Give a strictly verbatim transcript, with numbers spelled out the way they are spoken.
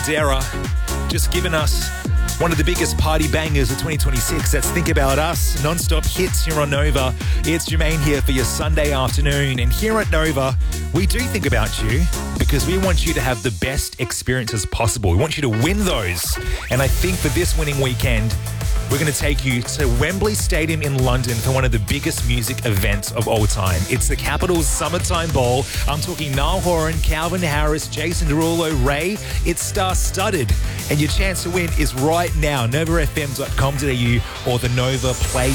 Fodera, just given us one of the biggest party bangers of twenty twenty-six. That's Think About Us, non-stop hits here on Nova. It's Jermaine here for your Sunday afternoon. And here at Nova, we do think about you because we want you to have the best experiences possible. We want you to win those. And I think for this winning weekend, we're going to take you to Wembley Stadium in London for one of the biggest music events of all time. It's the Capitals Summertime Ball. I'm talking Niall Horan, Calvin Harris, Jason Derulo, Ray. It's star-studded. And your chance to win is right now. Nova F M dot com dot A U or the Nova Play